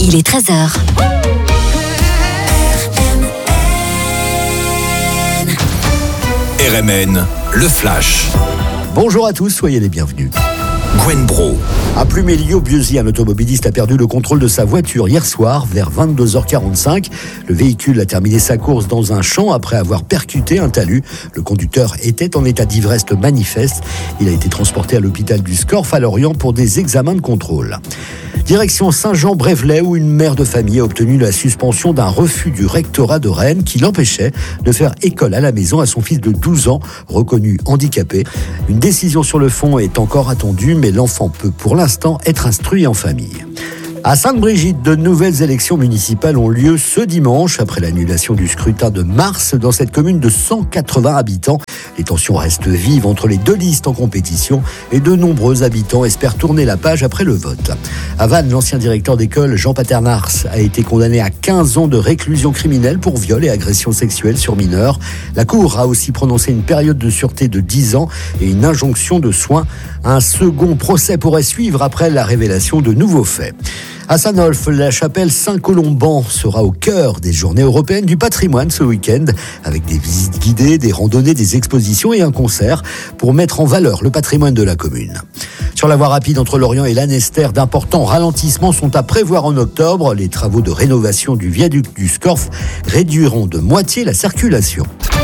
Il est 13h. RMN, le Flash. Bonjour à tous, soyez les bienvenus. Gwen Bro. À Pluméliau-Bieuzy, un automobiliste a perdu le contrôle de sa voiture hier soir vers 22h45. Le véhicule a terminé sa course dans un champ après avoir percuté un talus. Le conducteur était en état d'ivresse manifeste. Il a été transporté à l'hôpital du Scorff à Lorient pour des examens de contrôle. Direction Saint-Jean-Brévelay où une mère de famille a obtenu la suspension d'un refus du rectorat de Rennes qui l'empêchait de faire école à la maison à son fils de 12 ans, reconnu handicapé. Une décision sur le fond est encore attendue, mais l'enfant peut pour l'instant être instruit en famille. À Sainte-Brigitte, de nouvelles élections municipales ont lieu ce dimanche après l'annulation du scrutin de mars dans cette commune de 180 habitants. Les tensions restent vives entre les deux listes en compétition et de nombreux habitants espèrent tourner la page après le vote. À Vannes, l'ancien directeur d'école Jean Paternars a été condamné à 15 ans de réclusion criminelle pour viol et agression sexuelle sur mineurs. La Cour a aussi prononcé une période de sûreté de 10 ans et une injonction de soins. Un second procès pourrait suivre après la révélation de nouveaux faits. À Saint-Nolff, la chapelle Saint-Colomban sera au cœur des Journées européennes du patrimoine ce week-end, avec des visites guidées, des randonnées, des expositions et un concert pour mettre en valeur le patrimoine de la commune. Sur la voie rapide entre Lorient et Lanester, d'importants ralentissements sont à prévoir en octobre. Les travaux de rénovation du viaduc du Scorff réduiront de moitié la circulation.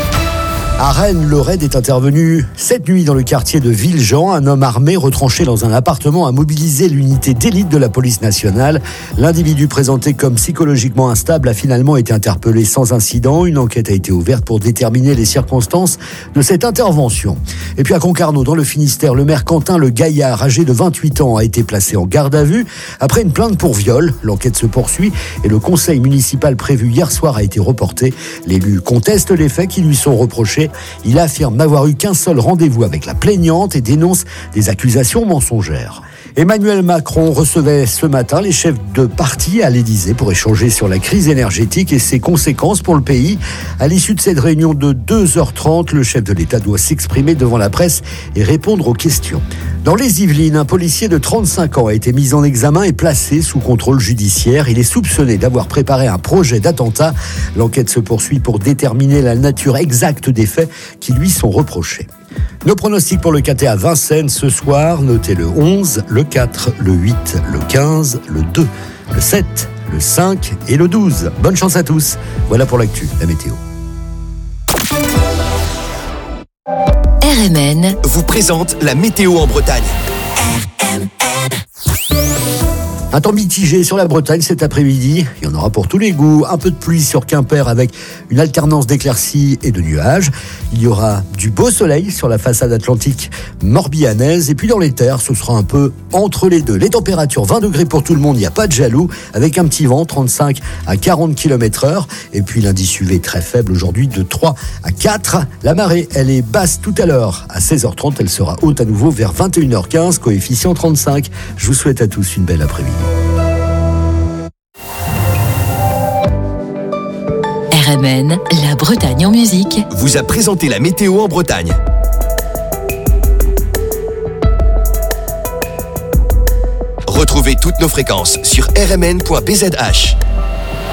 À Rennes, le raid est intervenu cette nuit dans le quartier de Villejean. Un homme armé retranché dans un appartement a mobilisé l'unité d'élite de la police nationale. L'individu présenté comme psychologiquement instable a finalement été interpellé sans incident. Une enquête a été ouverte pour déterminer les circonstances de cette intervention. Et puis à Concarneau, dans le Finistère, le maire Quentin Le Gaillard, âgé de 28 ans, a été placé en garde à vue après une plainte pour viol. L'enquête se poursuit et le conseil municipal prévu hier soir a été reporté. L'élu conteste les faits qui lui sont reprochés. Il affirme n'avoir eu qu'un seul rendez-vous avec la plaignante et dénonce des accusations mensongères. Emmanuel Macron recevait ce matin les chefs de parti à l'Élysée pour échanger sur la crise énergétique et ses conséquences pour le pays. À l'issue de cette réunion de 2h30, le chef de l'État doit s'exprimer devant la presse et répondre aux questions. Dans les Yvelines, un policier de 35 ans a été mis en examen et placé sous contrôle judiciaire. Il est soupçonné d'avoir préparé un projet d'attentat. L'enquête se poursuit pour déterminer la nature exacte des faits qui lui sont reprochés. Nos pronostics pour le KT à Vincennes ce soir, notez le 11, le 4, le 8, le 15, le 2, le 7, le 5 et le 12. Bonne chance à tous. Voilà pour l'actu, la météo. RMN vous présente la météo en Bretagne. Un temps mitigé sur la Bretagne cet après-midi. Il y en aura pour tous les goûts. Un peu de pluie sur Quimper avec une alternance d'éclaircies et de nuages. Il y aura du beau soleil sur la façade atlantique morbihanaise. Et puis dans les terres, ce sera un peu entre les deux. Les températures, 20 degrés pour tout le monde, il n'y a pas de jaloux. Avec un petit vent, 35 à 40 km/h. Et puis l'indice UV très faible aujourd'hui de 3 à 4. La marée, elle est basse tout à l'heure. À 16h30, elle sera haute à nouveau vers 21h15, coefficient 35. Je vous souhaite à tous une belle après-midi. RMN, la Bretagne en musique, Vous a présenté la météo en Bretagne. Retrouvez toutes nos fréquences sur rmn.bzh.